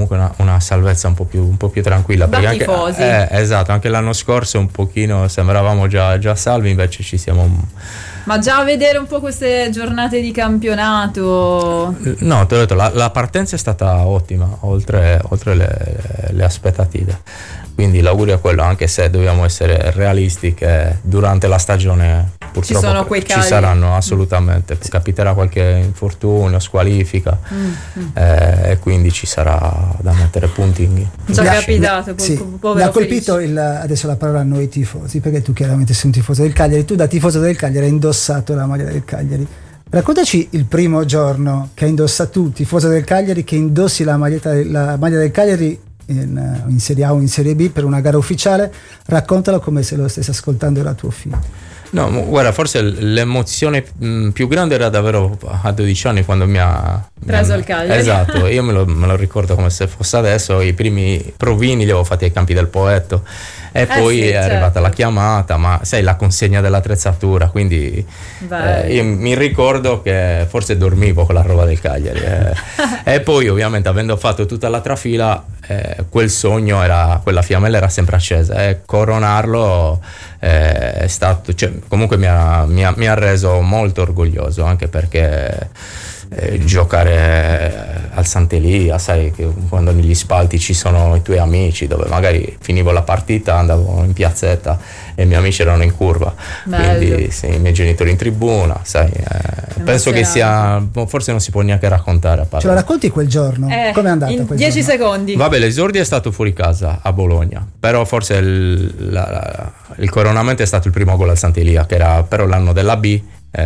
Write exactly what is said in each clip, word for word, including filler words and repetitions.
comunque una, una salvezza un po' più, un po' più tranquilla. Da perché tifosi. Anche, eh, esatto, anche l'anno scorso un pochino sembravamo già, già salvi, invece ci siamo... Ma già a vedere un po' queste giornate di campionato... No, ti ho detto, la, la partenza è stata ottima, oltre, oltre le, le aspettative. Quindi l'augurio è quello, anche se dobbiamo essere realisti che durante la stagione purtroppo ci, sono quei ci saranno assolutamente, sì. Capiterà qualche infortunio, squalifica, mm, mm. Eh, e quindi ci sarà da mettere punti in... Già capitato, sì. Mi ha colpito il, adesso la parola a noi tifosi, perché tu chiaramente sei un tifoso del Cagliari, tu da tifoso del Cagliari hai indossato la maglia del Cagliari. Raccontaci il primo giorno che hai indossato, tu tifoso del Cagliari, che indossi la, maglietta, la maglia del Cagliari in, in Serie A o in Serie B per una gara ufficiale. Raccontalo come se lo stessi ascoltando era tuo figlio. No, guarda, forse l'emozione più grande era davvero a dodici anni, quando mi ha preso mi, il Cagliari. Esatto, io me lo, me lo ricordo come se fosse adesso. I primi provini li avevo fatti ai campi del Poetto e eh poi sì, è certo. arrivata la chiamata, ma sai, la consegna dell'attrezzatura, quindi eh, io mi ricordo che forse dormivo con la roba del Cagliari eh. E poi ovviamente, avendo fatto tutta la trafila, eh, quel sogno era, quella fiammella era sempre accesa, e coronarlo eh, è stato, cioè, comunque mi ha, mi, ha, mi ha reso molto orgoglioso, anche perché eh, giocare al Sant'Elia, sai che quando negli spalti ci sono i tuoi amici, dove magari finivo la partita, andavo in piazzetta e i miei amici erano in curva. Bello. Quindi sì, i miei genitori in tribuna, sai, eh, penso che sia, forse non si può neanche raccontare a parte. Ce la racconti quel giorno? Eh, come è andata in quel dieci giorno? secondi. Vabbè, l'esordio è stato fuori casa a Bologna, però forse il, la, la, il coronamento è stato il primo gol al Sant'Elia, che era però l'anno della B.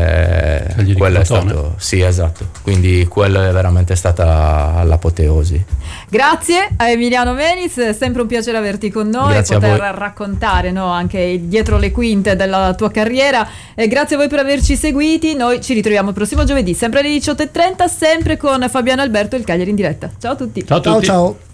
Eh, quello è stato, sì, esatto, quindi quello è veramente stata l'apoteosi. Grazie a Emiliano Menis, è sempre un piacere averti con noi. Grazie, poter raccontare, no, anche dietro le quinte della tua carriera, e grazie a voi per averci seguiti. Noi ci ritroviamo il prossimo giovedì sempre alle diciotto e trenta, sempre con Fabiano Alberto e il Cagliari in diretta. Ciao a tutti. Ciao a tutti. Ciao ciao.